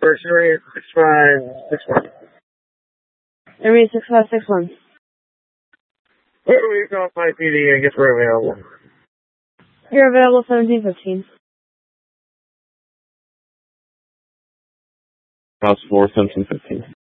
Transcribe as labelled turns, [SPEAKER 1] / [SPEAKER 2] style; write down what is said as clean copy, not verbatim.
[SPEAKER 1] for Sirius 6561.
[SPEAKER 2] Area 6561.
[SPEAKER 1] Where do we call my PD? I guess we're available.
[SPEAKER 2] You're available 1715.
[SPEAKER 3] House 4, 1715.